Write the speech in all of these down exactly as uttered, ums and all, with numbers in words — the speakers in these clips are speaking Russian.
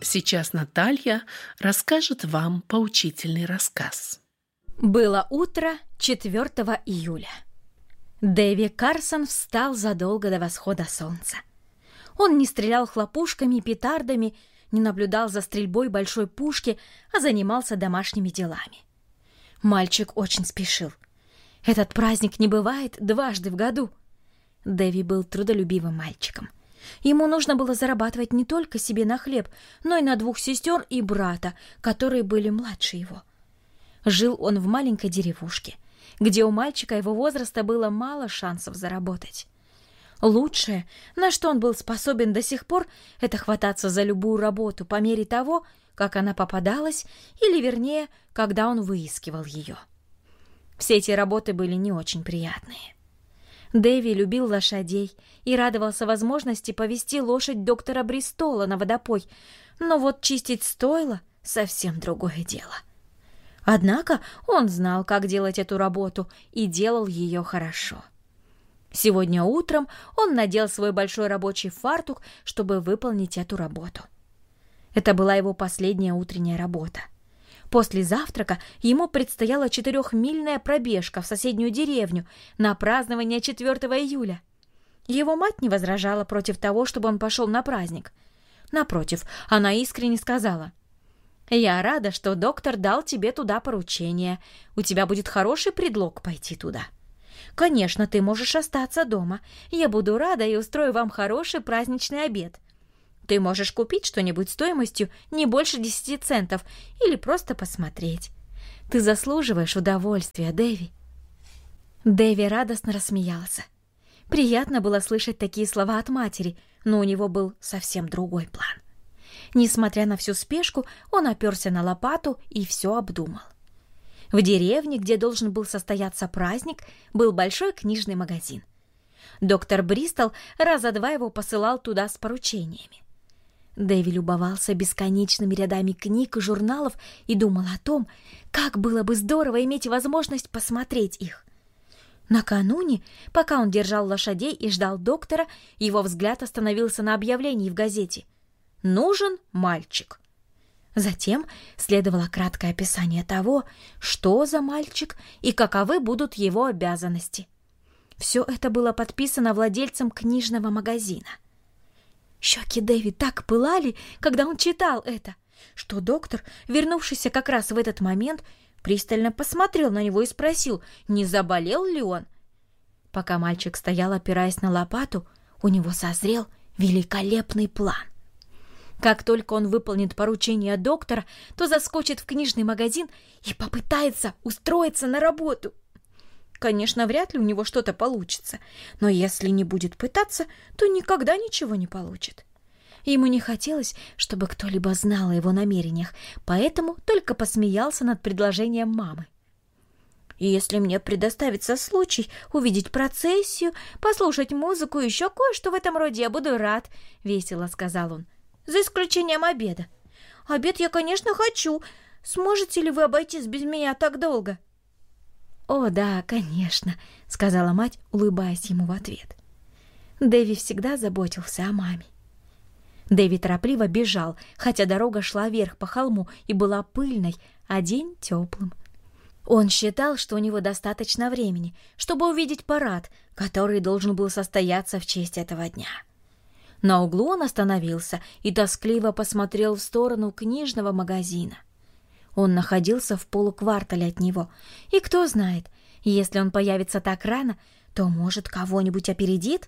Сейчас Наталья расскажет вам поучительный рассказ. Было утро четвёртого июля. Дэви Карсон встал задолго до восхода солнца. Он не стрелял хлопушками и петардами, не наблюдал за стрельбой большой пушки, а занимался домашними делами. Мальчик очень спешил. Этот праздник не бывает дважды в году. Дэви был трудолюбивым мальчиком. Ему нужно было зарабатывать не только себе на хлеб, но и на двух сестер и брата, которые были младше его. Жил он в маленькой деревушке, где у мальчика его возраста было мало шансов заработать. Лучшее, на что он был способен до сих пор, это хвататься за любую работу по мере того, как она попадалась, или, вернее, когда он выискивал ее. Все эти работы были не очень приятные. Дэви любил лошадей и радовался возможности повести лошадь доктора Бристола на водопой, но вот чистить стойло — совсем другое дело. Однако он знал, как делать эту работу, и делал ее хорошо. Сегодня утром он надел свой большой рабочий фартук, чтобы выполнить эту работу. Это была его последняя утренняя работа. После завтрака ему предстояла четырехмильная пробежка в соседнюю деревню на празднование четвёртого июля. Его мать не возражала против того, чтобы он пошел на праздник. Напротив, она искренне сказала: «Я рада, что доктор дал тебе туда поручение. У тебя будет хороший предлог пойти туда. Конечно, ты можешь остаться дома. Я буду рада и устрою вам хороший праздничный обед. Ты можешь купить что-нибудь стоимостью не больше десяти центов или просто посмотреть. Ты заслуживаешь удовольствия, Дэви». Дэви радостно рассмеялся. Приятно было слышать такие слова от матери, но у него был совсем другой план. Несмотря на всю спешку, он оперся на лопату и все обдумал. В деревне, где должен был состояться праздник, был большой книжный магазин. Доктор Бристол раза два его посылал туда с поручениями. Дэви любовался бесконечными рядами книг и журналов и думал о том, как было бы здорово иметь возможность посмотреть их. Накануне, пока он держал лошадей и ждал доктора, его взгляд остановился на объявлении в газете: «Нужен мальчик». Затем следовало краткое описание того, что за мальчик и каковы будут его обязанности. Все это было подписано владельцем книжного магазина. Щеки Дэви так пылали, когда он читал это, что доктор, вернувшийся как раз в этот момент, пристально посмотрел на него и спросил, не заболел ли он. Пока мальчик стоял, опираясь на лопату, у него созрел великолепный план. Как только он выполнит поручение доктора, то заскочит в книжный магазин и попытается устроиться на работу. Конечно, вряд ли у него что-то получится, но если не будет пытаться, то никогда ничего не получит. Ему не хотелось, чтобы кто-либо знал о его намерениях, поэтому только посмеялся над предложением мамы. «Если мне предоставится случай увидеть процессию, послушать музыку и еще кое-что в этом роде, я буду рад», — весело сказал он, — «за исключением обеда. Обед я, конечно, хочу. Сможете ли вы обойтись без меня так долго?» «О, да, конечно», — сказала мать, улыбаясь ему в ответ. Дэви всегда заботился о маме. Дэви торопливо бежал, хотя дорога шла вверх по холму и была пыльной, а день теплым. Он считал, что у него достаточно времени, чтобы увидеть парад, который должен был состояться в честь этого дня. На углу он остановился и тоскливо посмотрел в сторону книжного магазина. Он находился в полуквартале от него, и кто знает, если он появится так рано, то, может, кого-нибудь опередит?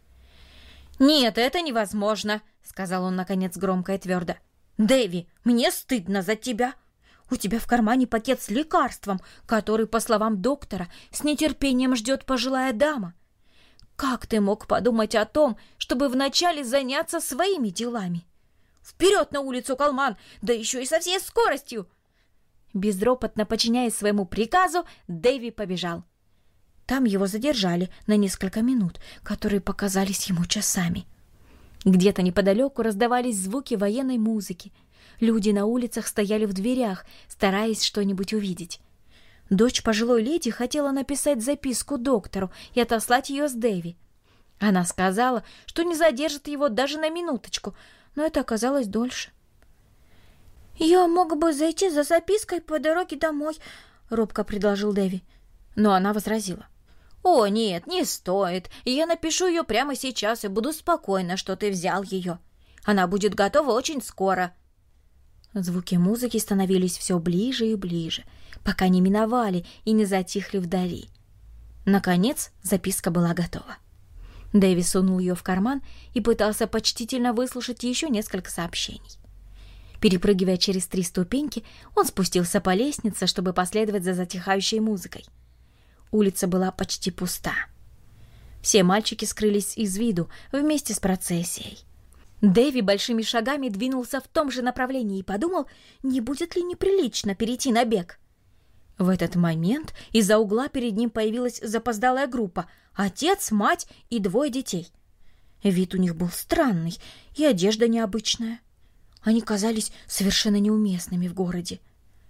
«Нет, это невозможно», — сказал он, наконец, громко и твердо. «Дэви, мне стыдно за тебя. У тебя в кармане пакет с лекарством, который, по словам доктора, с нетерпением ждет пожилая дама. Как ты мог подумать о том, чтобы вначале заняться своими делами? Вперед на улицу, Колман, да еще и со всей скоростью!» Безропотно подчиняясь своему приказу, Дэви побежал. Там его задержали на несколько минут, которые показались ему часами. Где-то неподалеку раздавались звуки военной музыки. Люди на улицах стояли в дверях, стараясь что-нибудь увидеть. Дочь пожилой леди хотела написать записку доктору и отослать ее с Дэви. Она сказала, что не задержит его даже на минуточку, но это оказалось дольше. «Я мог бы зайти за запиской по дороге домой», — робко предложил Дэви. Но она возразила. «О, нет, не стоит. Я напишу ее прямо сейчас и буду спокойна, что ты взял ее. Она будет готова очень скоро». Звуки музыки становились все ближе и ближе, пока не миновали и не затихли вдали. Наконец записка была готова. Дэви сунул ее в карман и пытался почтительно выслушать еще несколько сообщений. Перепрыгивая через три ступеньки, он спустился по лестнице, чтобы последовать за затихающей музыкой. Улица была почти пуста. Все мальчики скрылись из виду вместе с процессией. Дэви большими шагами двинулся в том же направлении и подумал, не будет ли неприлично перейти на бег. В этот момент из-за угла перед ним появилась запоздалая группа — отец, мать и двое детей. Вид у них был странный и одежда необычная. Они казались совершенно неуместными в городе.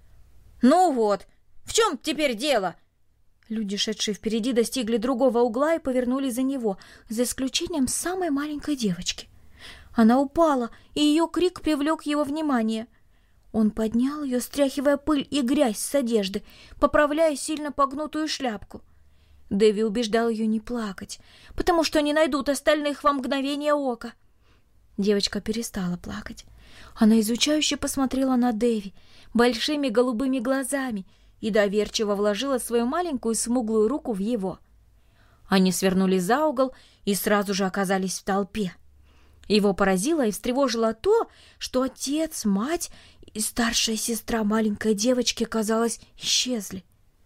«Ну вот, в чем теперь дело?» Люди, шедшие впереди, достигли другого угла и повернули за него, за исключением самой маленькой девочки. Она упала, и ее крик привлек его внимание. Он поднял ее, стряхивая пыль и грязь с одежды, поправляя сильно погнутую шляпку. Дэви убеждал ее не плакать, потому что не найдут остальных во мгновение ока. Девочка перестала плакать. Она изучающе посмотрела на Дэви большими голубыми глазами и доверчиво вложила свою маленькую смуглую руку в его. Они свернули за угол и сразу же оказались в толпе. Его поразило и встревожило то, что отец, мать и старшая сестра маленькой девочки, казалось, исчезли.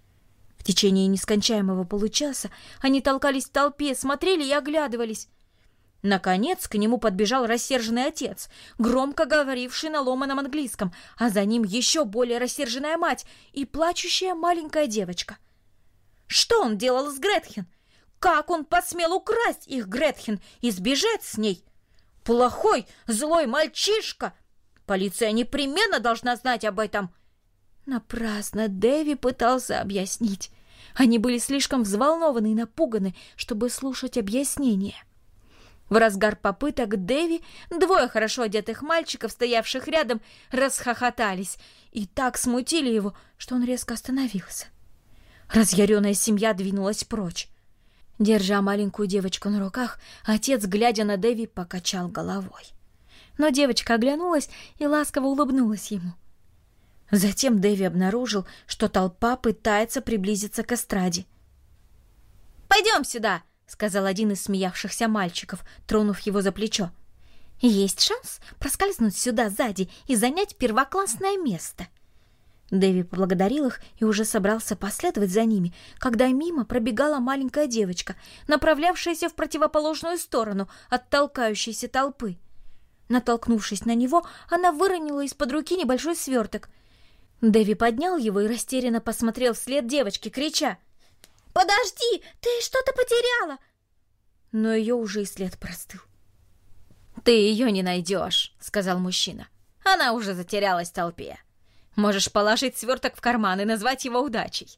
В течение нескончаемого получаса они толкались в толпе, смотрели и оглядывались. Наконец к нему подбежал рассерженный отец, громко говоривший на ломаном английском, а за ним еще более рассерженная мать и плачущая маленькая девочка. Что он делал с Гретхен? Как он посмел украсть их, Гретхен, и сбежать с ней? Плохой, злой мальчишка! Полиция непременно должна знать об этом. Напрасно Дэви пытался объяснить. Они были слишком взволнованы и напуганы, чтобы слушать объяснения. В разгар попыток Дэви двое хорошо одетых мальчиков, стоявших рядом, расхохотались и так смутили его, что он резко остановился. Разъяренная семья двинулась прочь. Держа маленькую девочку на руках, отец, глядя на Дэви, покачал головой. Но девочка оглянулась и ласково улыбнулась ему. Затем Дэви обнаружил, что толпа пытается приблизиться к эстраде. «Пойдем сюда!» — сказал один из смеявшихся мальчиков, тронув его за плечо. «Есть шанс проскользнуть сюда сзади и занять первоклассное место». Дэви поблагодарил их и уже собрался последовать за ними, когда мимо пробегала маленькая девочка, направлявшаяся в противоположную сторону от толкающейся толпы. Натолкнувшись на него, она выронила из-под руки небольшой сверток. Дэви поднял его и растерянно посмотрел вслед девочке, крича: «Подожди, ты что-то потеряла!» Но ее уже и след простыл. «Ты ее не найдешь», — сказал мужчина. «Она уже затерялась в толпе. Можешь положить сверток в карман и назвать его удачей».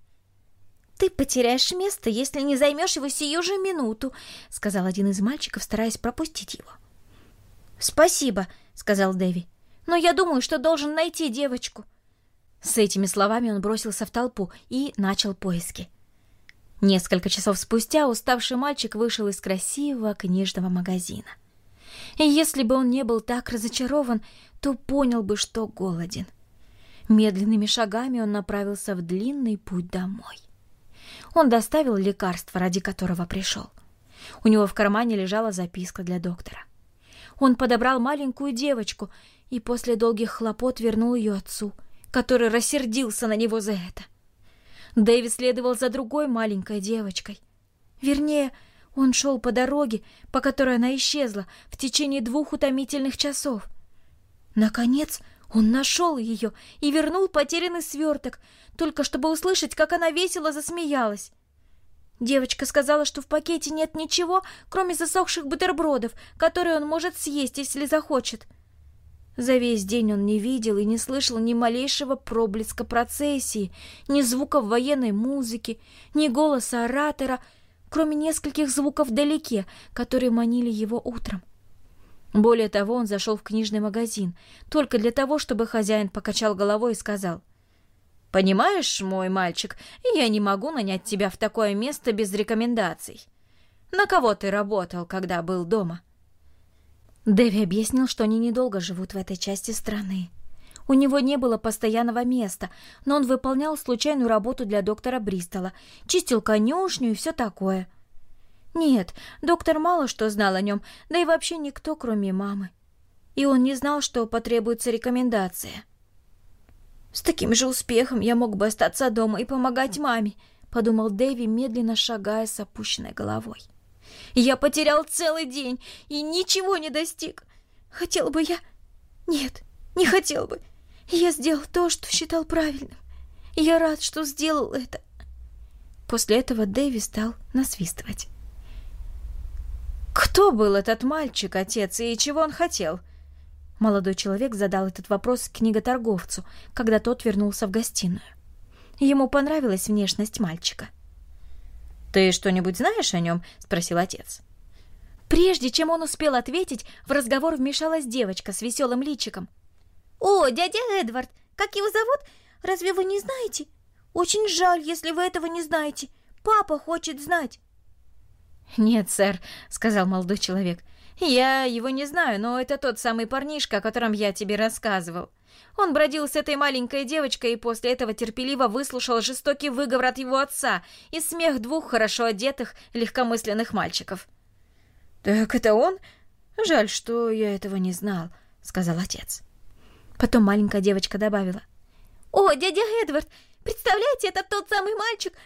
«Ты потеряешь место, если не займешь его сию же минуту», — сказал один из мальчиков, стараясь пропустить его. «Спасибо», — сказал Дэви, — «но я думаю, что должен найти девочку». С этими словами он бросился в толпу и начал поиски. Несколько часов спустя уставший мальчик вышел из красивого книжного магазина. И если бы он не был так разочарован, то понял бы, что голоден. Медленными шагами он направился в длинный путь домой. Он доставил лекарство, ради которого пришел. У него в кармане лежала записка для доктора. Он подобрал маленькую девочку и после долгих хлопот вернул ее отцу, который рассердился на него за это. Дэви следовал за другой маленькой девочкой. Вернее, он шел по дороге, по которой она исчезла в течение двух утомительных часов. Наконец, он нашел ее и вернул потерянный сверток, только чтобы услышать, как она весело засмеялась. Девочка сказала, что в пакете нет ничего, кроме засохших бутербродов, которые он может съесть, если захочет. За весь день он не видел и не слышал ни малейшего проблеска процессии, ни звуков военной музыки, ни голоса оратора, кроме нескольких звуков вдалеке, которые манили его утром. Более того, он зашел в книжный магазин только для того, чтобы хозяин покачал головой и сказал: «Понимаешь, мой мальчик, я не могу нанять тебя в такое место без рекомендаций. На кого ты работал, когда был дома?» Дэви объяснил, что они недолго живут в этой части страны. У него не было постоянного места, но он выполнял случайную работу для доктора Бристола, чистил конюшню и все такое. Нет, доктор мало что знал о нем, да и вообще никто, кроме мамы. И он не знал, что потребуется рекомендация. «С таким же успехом я мог бы остаться дома и помогать маме», — подумал Дэви, медленно шагая с опущенной головой. «Я потерял целый день и ничего не достиг. Хотел бы я... Нет, не хотел бы. Я сделал то, что считал правильным. И я рад, что сделал это». После этого Дэви стал насвистывать. «Кто был этот мальчик, отец, и чего он хотел?» Молодой человек задал этот вопрос книготорговцу, когда тот вернулся в гостиную. Ему понравилась внешность мальчика. «Ты что-нибудь знаешь о нем?» — спросил отец. Прежде чем он успел ответить, в разговор вмешалась девочка с веселым личиком. «О, дядя Эдвард, как его зовут? Разве вы не знаете? Очень жаль, если вы этого не знаете. Папа хочет знать». «Нет, сэр», — сказал молодой человек. «Я его не знаю, но это тот самый парнишка, о котором я тебе рассказывал. Он бродил с этой маленькой девочкой и после этого терпеливо выслушал жестокий выговор от его отца и смех двух хорошо одетых, легкомысленных мальчиков». «Так это он? Жаль, что я этого не знал», — сказал отец. Потом маленькая девочка добавила: «О, дядя Эдвард, представляете, это тот самый мальчик,